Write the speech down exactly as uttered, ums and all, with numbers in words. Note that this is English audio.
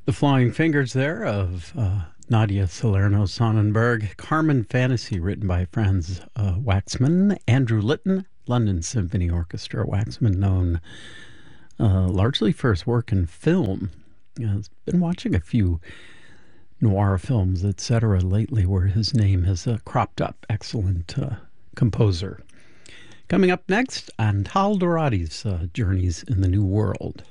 The Flying Fingers there of uh, Nadia Salerno Sonnenberg. Carmen Fantasy, written by Franz uh, Waxman. Andrew Litton, London Symphony Orchestra. Waxman, known uh, largely for his work in film. I've been watching a few noir films, et cetera, lately where his name has uh, cropped up. Excellent uh, composer. Coming up next, Antal Douradi's uh, Journeys in the New World.